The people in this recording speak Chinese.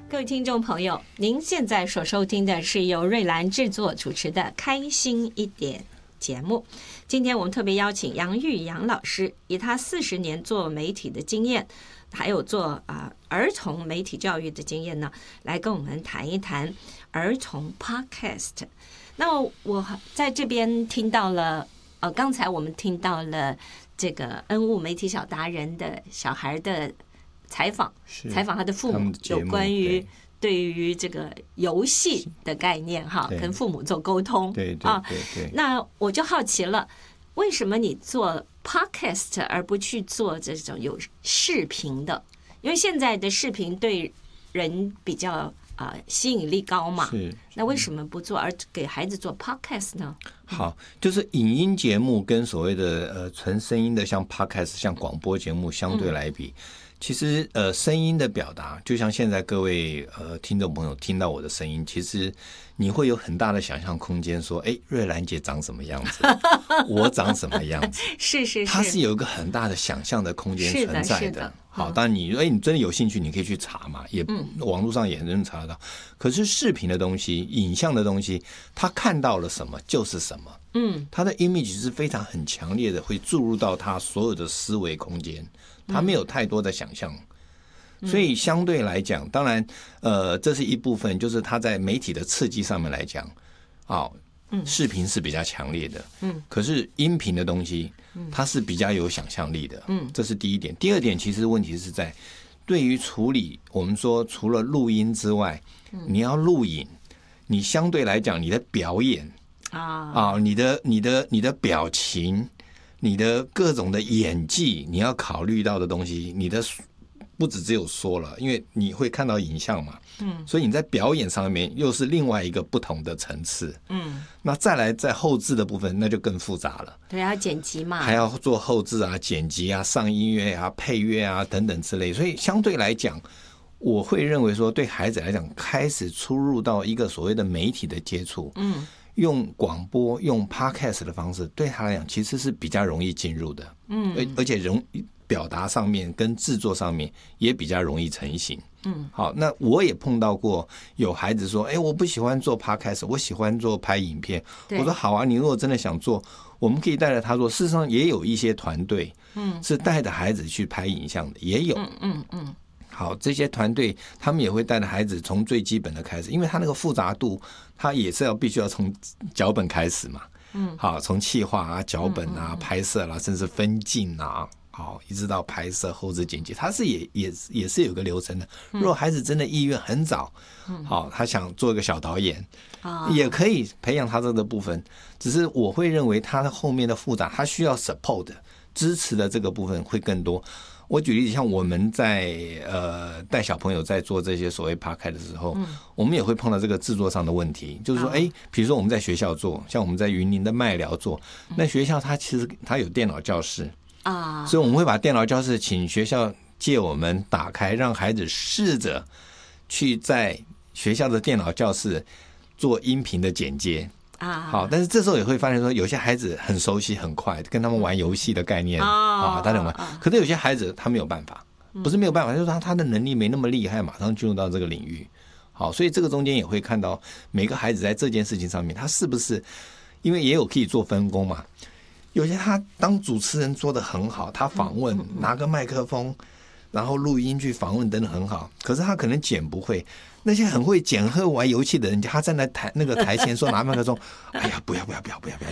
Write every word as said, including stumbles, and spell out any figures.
各位听众朋友，您现在所收听的是由瑞兰制作主持的《开心一点》节目。今天我们特别邀请杨玉杨老师，以他四十年做媒体的经验，还有做啊、呃、儿童媒体教育的经验呢，来跟我们谈一谈儿童 podcast。那我在这边听到了，呃，刚才我们听到了这个恩物媒体小达人的小孩的采访，采访他的父母，有关于对于这个游戏的概念哈，跟父母做沟通。 对对对对。 那我就好奇了，为什么你做 podcast 而不去做这种有视频的？因为现在的视频对人比较啊、呃、吸引力高嘛。 是。 那为什么不做，而给孩子做 podcast 呢？ 好，就是影音节目跟所谓的呃纯声音的，像 podcast 像广播节目相对来比。嗯，其实呃，声音的表达，就像现在各位呃听众朋友听到我的声音，其实你会有很大的想象空间，说，哎，瑞兰姐长什么样子，我长什么样子， 是是是， 它是有一个很大的想象的空间存在的。 是的，是的。 好，当然你哎，你真的有兴趣，你可以去查嘛，也、嗯、网络上也能查得到。可是视频的东西、影像的东西，他看到了什么就是什么。嗯，他的 image 是非常很强烈的，会注入到他所有的思维空间。他没有太多的想象，所以相对来讲，当然，呃，这是一部分，就是他在媒体的刺激上面来讲，啊、哦，视频是比较强烈的，嗯，可是音频的东西，它是比较有想象力的，嗯，这是第一点。第二点，其实问题是在对于处理，我们说除了录音之外，你要录影，你相对来讲，你的表演啊啊，你的你的你的表情。你的各种的演技，你要考虑到的东西，你的不只只有说了，因为你会看到影像嘛，嗯，所以你在表演上面又是另外一个不同的层次，嗯，那再来在后制的部分，那就更复杂了， 对，要剪辑嘛， 还要做后制啊、剪辑啊、上音乐啊、配乐啊等等之类，所以相对来讲，我会认为说，对孩子来讲，开始出入到一个所谓的媒体的接触，嗯。用广播、用 podcast 的方式，对他来讲其实是比较容易进入的，嗯，而而且容表达上面跟制作上面也比较容易成型，嗯，好，那我也碰到过有孩子说，哎，我不喜欢做 podcast， 我喜欢做拍影片。我说好啊，你如果真的想做，我们可以带着他做。事实上也有一些团队，嗯，是带着孩子去拍影像的，也有，嗯嗯嗯。好，这些团队他们也会带着孩子从最基本的开始，因为他那个复杂度，他也是要必须要从脚本开始嘛。嗯，好，从企划啊、脚本啊、拍摄啦、啊，甚至分镜啊，好，一直到拍摄、后置剪辑，它是也也也是有个流程的。如果孩子真的意愿很早，好，他想做一个小导演，也可以培养他这个部分。只是我会认为他的后面的复杂，他需要 support 支持的这个部分会更多。我举例子，像我们在呃带小朋友在做这些所谓 podcast 的时候，嗯，我们也会碰到这个制作上的问题，就是说，哎，比如说我们在学校做，像我们在云林的麦寮做，那学校它其实它有电脑教室啊，所以我们会把电脑教室请学校借我们打开，让孩子试着去在学校的电脑教室做音频的剪接。啊，好，但是这时候也会发现说，有些孩子很熟悉很快，跟他们玩游戏的概念啊，他能玩。可是有些孩子他没有办法，不是没有办法，就是他他的能力没那么厉害，马上进入到这个领域。好，所以这个中间也会看到每个孩子在这件事情上面，他是不是因为也有可以做分工嘛？有些他当主持人做得很好，他访问拿个麦克风，然后录音去访问等等很好，可是他可能剪不会。那些很会剪和玩游戏的人，他站在台那个台前说拿麦克风，哎呀，不要不要不要不要不要。